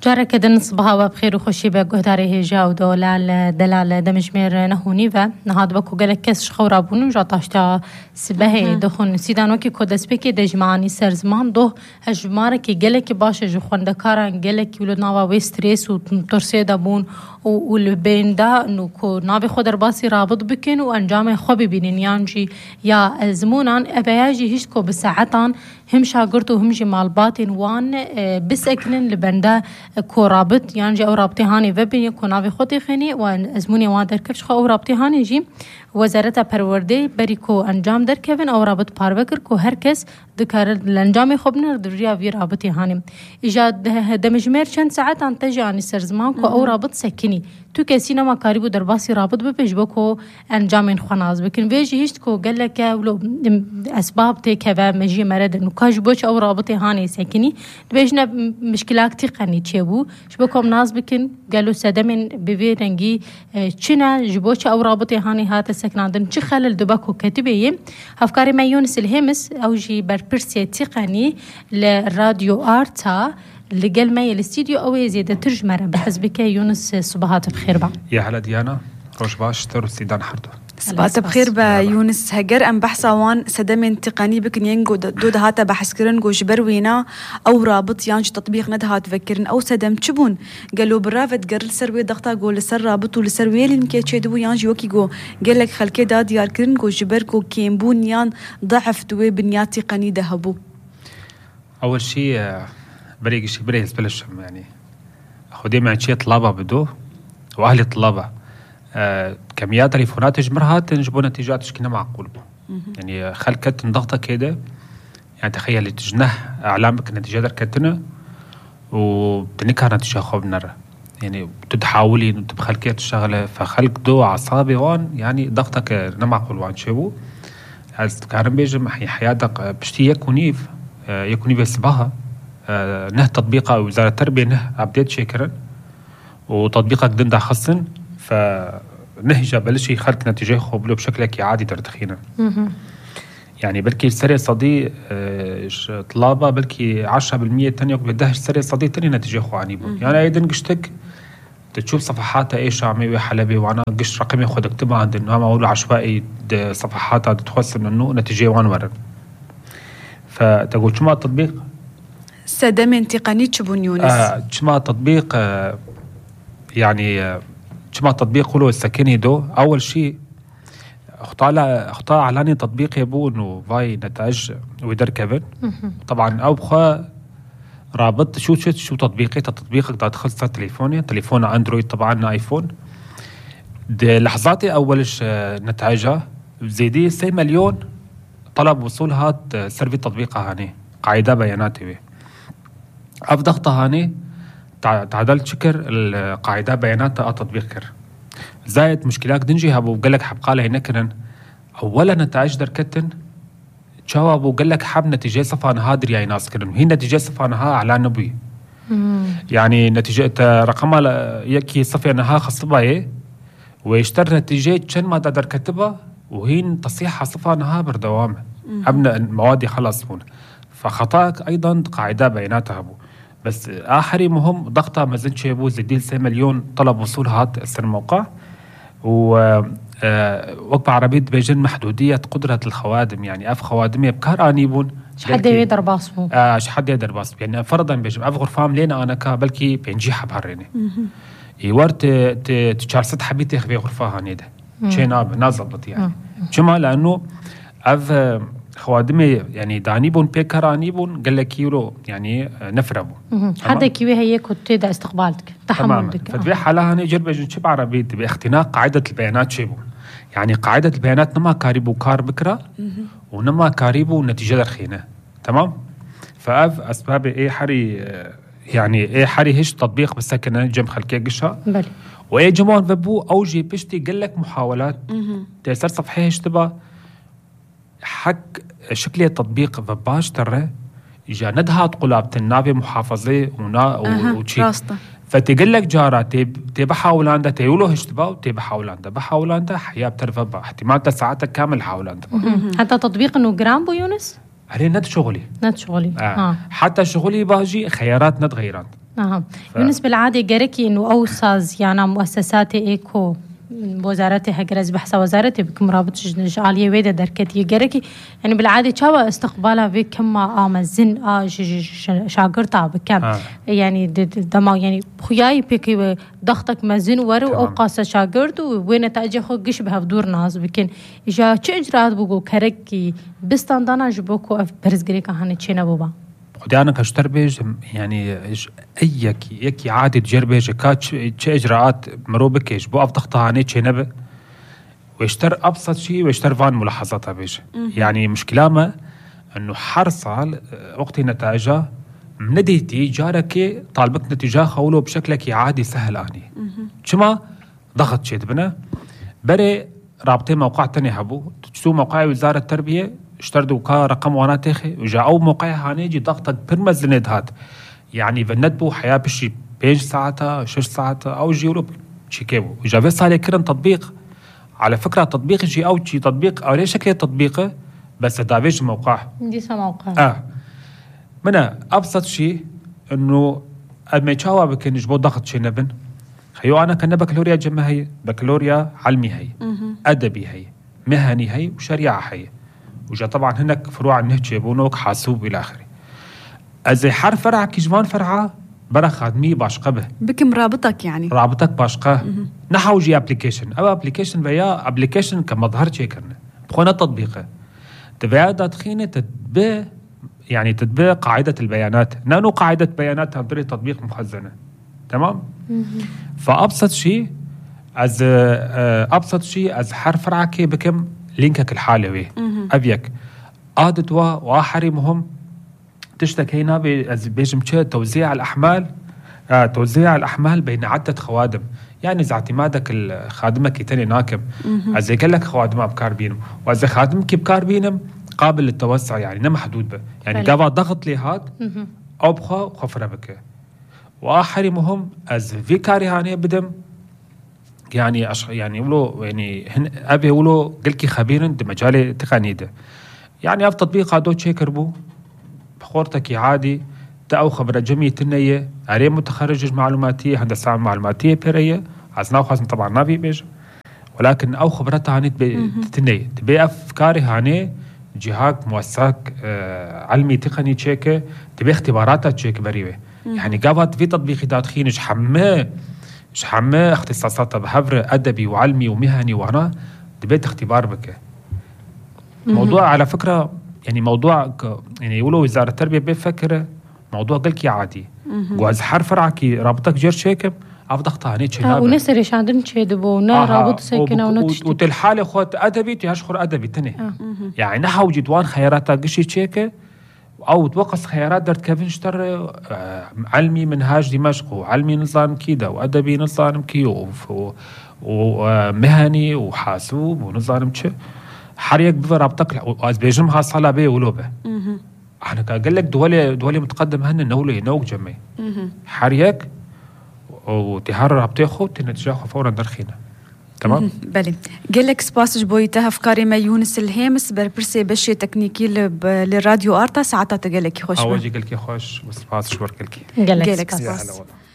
جارك دن صباها بخير وخشي بقهداري هجا ودولال دلال دمجمير نهوني نهاد بكو قالك كس شخورابون وجاتاشتا سبهي دخون سيدان وكي كودس بكي دجماني سرزمان دو هجماركي قالك باشا جخون دكاران قالك ولو ناوا ويستريس وترسي دابون والبين دا انو كو نابي خودر باسي رابط بكين وانجام خوبي بينين يانجي يا الزمونان ابياجي هشتكو بساعتان هم شاگرد و هم جی مالباتین وان بس اکنن لبنده کو رابط یعنی جا او رابطه هانی و بینی کو ناوی خودی خینی و ازمونی وان در کفش خو او رابطه هانی جی وزارت پرورده بری کو انجام در کفن او رابط پاروکر کو هر کس دکار الانجام خوب نر دریا وی رابطه هانی ایجاد دمجمر چند ساعت ان تجانی سرزمان کو او رابط سکنی تو کسی نما کاریبو در باسی رابط بپیش بکو انجام خناز بکن ویجی هیچ کو گله که ولو اسباب تک و مجی مرد نو کاج بوچ او رابطه هانی سکنی بيجنا مشكلات تقني تشبو شبكم ناس بكن قالوا سدمن ببي رنجي تشنا جبوش او رابطه هاني هات سكنادن تش خلل دبكو كتبيه افكاري ما يونس الهمس او جي بربرسي تقني للراديو ارتا لقال ما الاستديو او يزيد ترجمه بحسبك يونس صباحات بخير با يا هلا ديانا روش باش تر سيدان حردو صباحات بخير با يونس هجر ام بحثا وان سدمن تقني بكن ينجو دود هاتا بحث كرن جو جبروينا او رابط يانج تطبيق ندها تفكرن او سدم تشبون قالوا برافت قرل سروي ضغطا جو لسر رابط ولسروي اللي مكيتشدو يانج يوكي جو قال لك خلكي داد يار كرن جو جبر كو كيمبون يان ضعف دوي بنيات تقني ذهبو اول شيء بريق شيء بريز بلش يعني خدي مع شيء طلابه بدو واهل طلابه كميات تليفونات جمرها تنجبوا نتيجات شكلنا معقول يعني خلكت ضغطة كده يعني تخيل تجنه أعلامك نتيجة دركتنا وبتنكها نتيجة خوب نرى يعني تتحاولي إنه تبخلكيت الشغلة فخلك دو عصابي وان يعني ضغطك نمعقول وان شبو كارم بيجم حياتك بشتي يكوني بسبها نه تطبيقها وزارة التربية نه أبديت شكرا وتطبيقك دندا خصن فنهجة بلشي خلق نتيجة خوبلو بشكلك عادي ترتخينا يعني بلكي السريع صدي طلابة بلكي 10% تانية بدهش سريع صدي تاني نتيجة خو عنيبون يعني أيضا قشتك تشوف صفحاتها إيش عمي وحلبي وأنا قش رقمي خود اكتبها عند إنه ما أقول عشوائي صفحاتها تتوصل إنه نتيجة وان ورد فتقول شما التطبيق سدمن تقني تشبون يونس شما التطبيق يعني شما تطبيق له السكني دو أول شيء أخطاء علاني تطبيق يبو إنه فاي نتاج ويدر كيفن طبعا أو بخا رابط شو تطبيقك دا تدخل تليفون أندرويد طبعا آيفون دي لحظاتي أولش نتاجها زيدي 6 مليون طلب وصول هات سيرفي تطبيقها هاني قاعدة بياناتي بي أفضغطها هاني تعدلت شكر القاعدة بيانات تطبيق كر زايد مشكلات دنجي هابو قالك حب قالها هناكرن أولا نتائج دركتن جوابو قالك حب نتيجة صفانها درياي ناس كرن هي نتيجة صفانها إعلان نبوي يعني نتيجة رقمها يكي صفانها خصبها ويشتر نتيجة كان ما در كتبها وهي تصحيح صفانها بردوام أبنى المواد خلاص هون فخطأك أيضا قاعدة بياناتها هابو بس آخري مهم ضغطة مازن شيبو زديل 6 مليون طلب وصول هات السر موقع وقبع عربية بيجن محدودية قدرة الخوادم يعني أف خوادم يبكار آنيبون شحد يقدر باسمو شحد يقدر باسمو يعني فرضا بيجن أف غرفام لينا أنا كبلكي بينجي حبهريني يورت تشارست حبيتي خبي غرفاها نيدا شيء نازبط يعني جمع لأنه أف خوادمي يعني دانيبون بيكرانيبون قال لك يورو يعني نفربو هذا كيوي هي كنت دا استقبالك تحملك ففي حالها هني جرب شب عربي باختناق قاعدة البيانات شبو يعني قاعدة البيانات نما كاريبو كار بكرة ونما كاريبو نتيجة درخينة تمام فأف أسباب إيه حري يعني إيه حري هش تطبيق بس كنا جم خلكي قشة بلي وإيه جمعون فبو أوجي بشتي قال لك محاولات تأثر صفحة اشتبه حق شكل التطبيق فباش ترى إجا ندها تقلاب تنابي محافظة وشي فتقول لك جارة تبى حاولان ده تيولو هشتبا وتبى حاولان ده بحاولان ده حياة بترفب احتمال ساعاتك كامل حاولان ده حتى تطبيق إنه جرام بو يونس هري ند شغلي حتى حتى شغلي باجي خيارات ند غيران يونس بالعادة جركي إنه أوساز يعني مؤسسات إيكو وزارتي هجرز بحث وزارتي بكم رابط جالية ويدا دركتي جركي يعني بالعادة شوا استقبالها بكم آمزن شاقرتها بكم يعني دما يعني خياي بكي ضغطك مزن ورو أو قاسة شاقرت وين تأجي خو قش بها بدور ناس بكن إجا چه إجراءات بقو كركي بستاندانا جبوكو أف برزقريكا هاني تشينا بوبا وديانا كشتر بيج يعني يكي عادي تجير بيج كاتش اجراءات مروبك يجبو افضغطها هاني تشينب ويشتر ابسط شيء ويشتر فان ملاحظاتها بيج يعني مشكلة ما انه حرصال وقت نتائجها منديتي جارك طالبك نتيجة خولو بشكلك عادي سهل اني شما ضغط شيء بنا بري رابطين موقع تاني هبو تشتو موقع وزارة التربية اشتردوا كا رقم وانا تاخي وجاءوا موقع هانيجي ضغطك برمز لندهات يعني بندبو حياة بشي 5 ساعة 6 ساعات او جيولو شيكيبو وجا بس على كرن تطبيق على فكرة تطبيق جي او شي تطبيق او ليش شكل تطبيقه بس دافيج موقع دي موقع منا ابسط شيء انه اما يتشاوى بكن يجبو ضغط شي نبن خيو انا كنا بكالوريا جمع بكالوريا علمي هي ادبي هي مهني هي وشريعة هي وجا طبعا هناك فروع النهج يبونوك حاسوب الى اخره ازي حر فرع كجمان فرعه برا خادمي باشقه به بكم رابطك يعني رابطك باشقه نحو جي ابليكيشن او ابليكيشن ويا ابليكيشن كمظهر شيكرنا بخونا تطبيقه تبعا دخينه تتبع يعني تتبع قاعده البيانات نانو قاعده بيانات عن طريق تطبيق مخزنه تمام فابسط شيء از حر فرعك بكم لينكك الحالوي أبيك عادت وحرمهم تشتكي هنا بيجمشة توزيع الأحمال توزيع الأحمال بين عدة خوادم يعني إذا اعتمادك الخادمك تاني ناكم إذا قال لك خوادم بكار بينهم وإذا خادمك بكار بينهم قابل للتوسع يعني نما حدود به يعني قابل ضغط لي هاد أو بخوا خفرة بك وحرمهم از في كاري هاني بدم يعني يعني يقولوا يعني أبي يقولوا قلكي خبير عند مجال تقني ده يعني أف تطبيق هذا شيء بو بخورتك عادي تأو خبرة جميع النية عليه متخرج معلوماتية هندسة معلوماتية بيرية عزنا خاصم طبعا ما في بيج ولكن أو خبرتها هاني تنية تبي أفكاري هاني جهاك مؤسسك علمي تقني تشيك تبي اختباراتها تشيك بريوه يعني قابت في تطبيق داتخين شحمة اختصاصاتها بحفر أدبي وعلمي ومهني وهنا دبيت اختبار بك موضوع على فكرة يعني موضوع يعني يقولوا وزارة التربية بيفكر موضوع قلكي عادي وإذ حر فرعك رابطك جير شيكب أفضغطها هني تشينابه ونسرش عندن تشيدبو نا رابط سيكنا ونتشتب وتلحالي خوات أدبي تيهاشخر أدبي تاني يعني نحو جدوان خياراتها قشي تشيكه أو توقص خيارات درت كيف نشتر علمي منهاج دمشق وعلمي نظام كيدا وأدبي نظام كيوف ومهني وحاسوب ونظام تش حريك بفرابطك وأز بيجمها صلاة بيه ولوبه أنا قال لك دولي متقدم هن نولي نوق جمعي حريك وتهرر رابطيخو تنتجاخو فورا درخينا تمام بله قال لك سباسج بويتها افكاري ما يونس الهامس بربرسي بشي تكنيكي للراديو ارتا ساعتها تقال لك خوش اول قال لك خوش وسباسج ورك لك قال لك سباس